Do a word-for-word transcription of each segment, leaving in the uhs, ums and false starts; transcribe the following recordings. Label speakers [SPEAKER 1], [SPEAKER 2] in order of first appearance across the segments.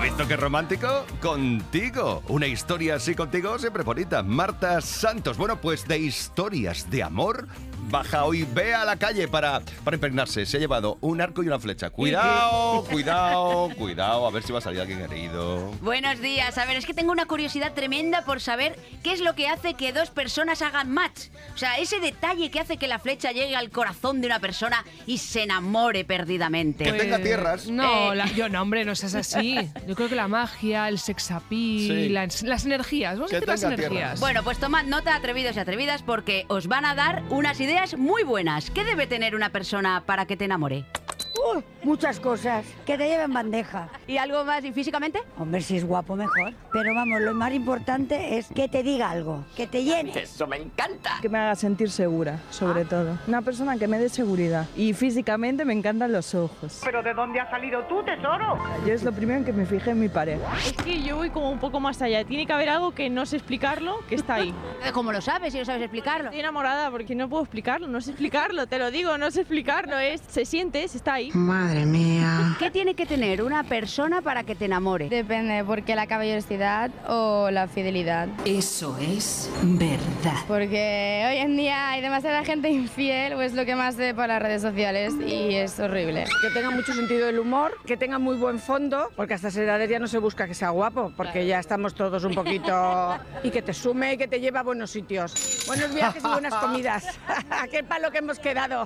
[SPEAKER 1] visto qué romántico? Contigo. Una historia así contigo siempre bonita. Marta Santos. Bueno, pues de historias de amor, baja hoy, ve a la calle para, para impregnarse. Se ha llevado un arco y una flecha. Cuidado, cuidado, cuidado. A ver si va a salir alguien herido.
[SPEAKER 2] Buenos días. A ver, es que tengo una curiosidad tremenda por saber qué es lo que hace que dos personas hagan match. O sea, ese detalle que hace que la flecha llegue al corazón de una persona y se enamore perdidamente.
[SPEAKER 1] Que tenga tierras.
[SPEAKER 3] No,
[SPEAKER 2] Eh.
[SPEAKER 3] la- yo no, hombre, no seas así. Yo creo que la magia, el sex appeal,
[SPEAKER 1] Sí.
[SPEAKER 3] las, las energías. Vamos
[SPEAKER 1] Que
[SPEAKER 3] a decir las
[SPEAKER 1] tenga tierra.
[SPEAKER 3] energías.
[SPEAKER 2] Bueno, pues tomad nota, atrevidos y atrevidas, porque os van a dar unas ideas muy buenas. ¿Qué debe tener una persona para que te enamore?
[SPEAKER 4] Uh, muchas cosas. Que te lleven bandeja.
[SPEAKER 2] ¿Y algo más? ¿Y físicamente?
[SPEAKER 4] Hombre, si es guapo, mejor. Pero vamos, lo más importante es que te diga algo, que te llene.
[SPEAKER 5] Que me haga sentir segura, sobre todo. Una persona que me dé seguridad. Y físicamente me encantan los ojos.
[SPEAKER 6] ¿Pero de dónde has salido tú, tesoro?
[SPEAKER 5] Yo es lo primero en que me fijé en mi pareja.
[SPEAKER 7] Es que yo voy como un poco más allá. Tiene que haber algo que no sé explicarlo, que está ahí.
[SPEAKER 2] ¿Cómo lo sabes si no sabes explicarlo?
[SPEAKER 7] Estoy enamorada porque no puedo explicarlo, no sé explicarlo, te lo digo, no sé explicarlo. Es, se siente, se está ahí.
[SPEAKER 8] Madre mía.
[SPEAKER 2] ¿Qué tiene que tener una persona para que te enamore?
[SPEAKER 9] Depende, porque la caballerosidad o la fidelidad.
[SPEAKER 8] Eso es verdad.
[SPEAKER 9] Porque hoy en día hay demasiada gente infiel, pues lo que más ve por las redes sociales y es horrible.
[SPEAKER 6] Que tenga mucho sentido del humor, que tenga muy buen fondo, porque a estas edades ya no se busca que sea guapo, porque ya estamos todos un poquito... Y que te sume y que te lleve a buenos sitios. Buenos viajes y buenas comidas. ¡Qué palo que hemos quedado!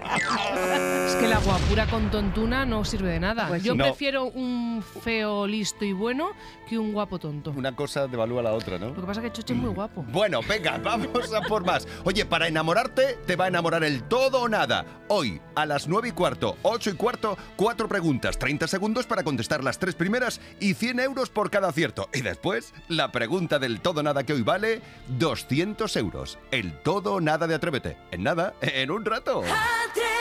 [SPEAKER 3] Es que la guapura con tontuna no sirve de nada.
[SPEAKER 1] Pues
[SPEAKER 3] Yo
[SPEAKER 1] sí. No.
[SPEAKER 3] prefiero un feo, listo y bueno que un guapo tonto.
[SPEAKER 1] Una cosa devalúa la otra, ¿no?
[SPEAKER 3] Lo que pasa es que Choche es muy guapo.
[SPEAKER 1] Bueno, venga, vamos a por más. Oye, para enamorarte, te va a enamorar el todo o nada. Hoy, a las nueve y cuarto, ocho y cuarto, cuatro preguntas, treinta segundos para contestar las tres primeras y cien euros por cada acierto. Y después, la pregunta del todo o nada que hoy vale doscientos euros. El todo o nada de Atrévete. En nada, en un rato.
[SPEAKER 10] Atrévete.